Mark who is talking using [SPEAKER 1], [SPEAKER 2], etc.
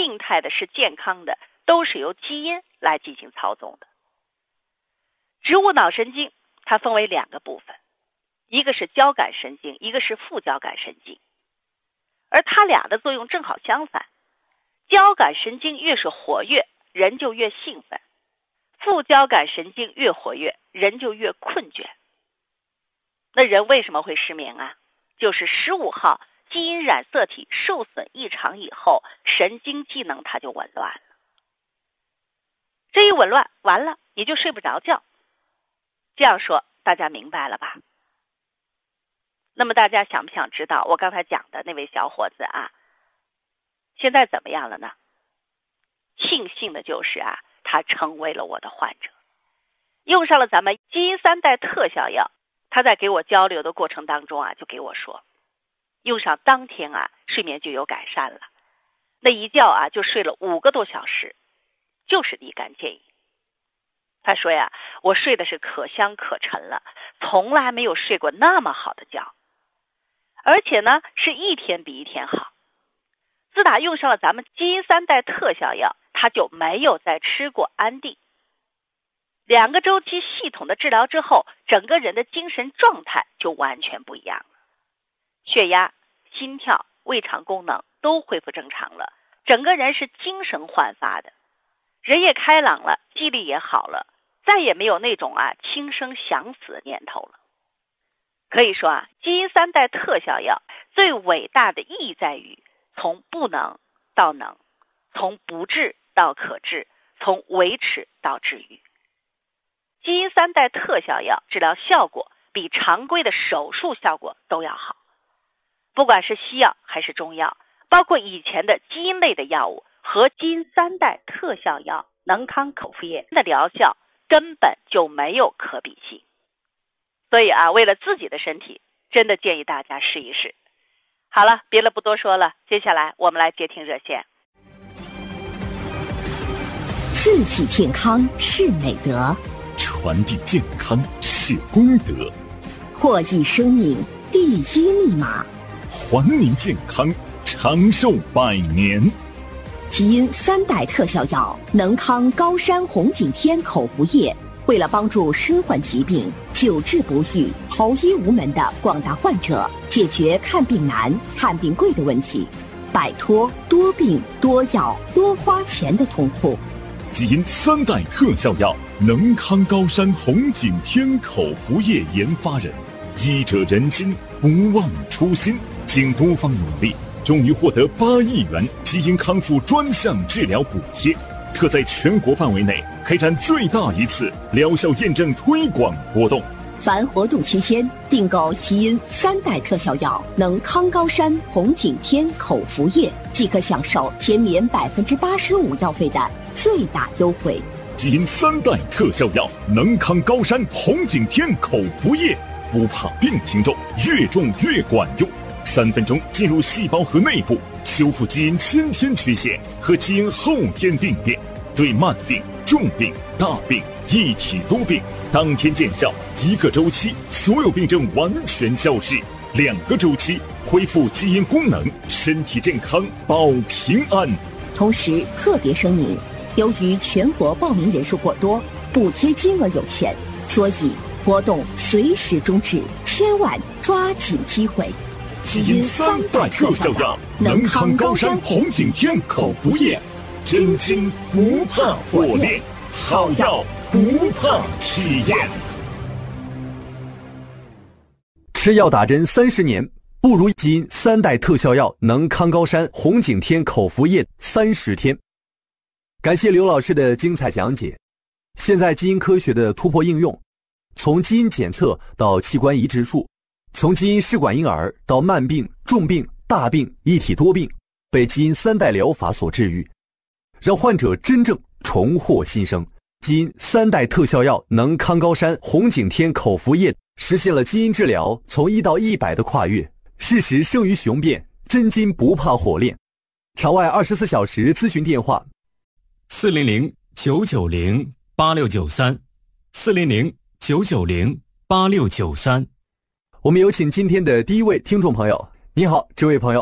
[SPEAKER 1] 病态的，是健康的，都是由基因来进行操纵的。植物脑神经它分为2个部分，一个是交感神经，一个是副交感神经，而它俩的作用正好相反。交感神经越是活跃，人就越兴奋；副交感神经越活跃，人就越困倦。那人为什么会失眠啊？就是15号基因染色体受损异常以后，神经机能它就紊乱了。这一紊乱完了，你就睡不着觉。这样说大家明白了吧？那么大家想不想知道我刚才讲的那位小伙子啊，现在怎么样了呢？庆幸的就是啊，他成为了我的患者，用上了咱们基因3代特效药。他在给我交流的过程当中啊，就给我说，用上当天啊，睡眠就有改善了，那一觉啊就睡了5个多小时，就是立竿见影。他说呀，我睡的是可香可沉了，从来没有睡过那么好的觉，而且呢是一天比一天好。自打用上了咱们基因3代特效药，他就没有再吃过安定。2个周期系统的治疗之后，整个人的精神状态就完全不一样了，血压、心跳、胃肠功能都恢复正常了，整个人是精神焕发的，人也开朗了，记忆力也好了，再也没有那种轻生想死的念头了。可以说啊，基因3代特效药最伟大的意义在于从不能到能，从不治到可治，从维持到治愈。基因3代特效药治疗效果比常规的手术效果都要好，不管是西药还是中药，包括以前的基因类的药物和基因3代特效药能康口服液的疗效根本就没有可比性。所以啊，为了自己的身体，真的建议大家试一试。好了，别的不多说了，接下来我们来接听热线。
[SPEAKER 2] 自己健康是美德，
[SPEAKER 3] 传递健康是功德，
[SPEAKER 2] 获益生命第一密码，
[SPEAKER 3] 还您健康长寿100年。
[SPEAKER 2] 基因3代特效药能康高山红景天口服液，为了帮助身患疾病、久治不愈、求医无门的广大患者解决看病难、看病贵的问题，摆脱多病多药多花钱的痛苦。
[SPEAKER 3] 基因3代特效药能康高山红景天口服液研发人，医者仁心，不忘初心，经多方努力，终于获得8亿元基因康复专项治疗补贴，特在全国范围内开展最大一次疗效验证推广活动。
[SPEAKER 2] 凡活动期间订购基因3代特效药能康高山红景天口服液，即可享受全免85%药费的最大优惠。
[SPEAKER 3] 基因3代特效药能康高山红景天口服液，不怕病情重，越重越管用，3分钟进入细胞核内部，修复基因先天缺陷和基因后天病变，对慢病、重病、大病、一体多病当天见效，1个周期所有病症完全消失，2个周期恢复基因功能，身体健康保平安。
[SPEAKER 2] 同时特别声明，由于全国报名人数过多，补贴金额有限，所以活动随时终止，千万抓紧机会。
[SPEAKER 3] 基因3代特效药能康高山红景天口服液，真金不怕火炼，好药不怕体验。
[SPEAKER 4] 吃药打针30年，不如基因3代特效药能康高山红景天口服液30天。感谢刘老师的精彩讲解。现在基因科学的突破应用，从基因检测到器官移植术，从基因试管婴儿到慢病、重病、大病、一体多病，被基因3代疗法所治愈，让患者真正重获新生。基因3代特效药能康高山红景天口服液实现了基因治疗从1到100的跨越，事实胜于雄辩，真金不怕火炼。场外24小时咨询电话
[SPEAKER 5] 400-990-8693，400-990-8693。
[SPEAKER 4] 我们有请今天的第一位听众朋友。你好，这位朋友。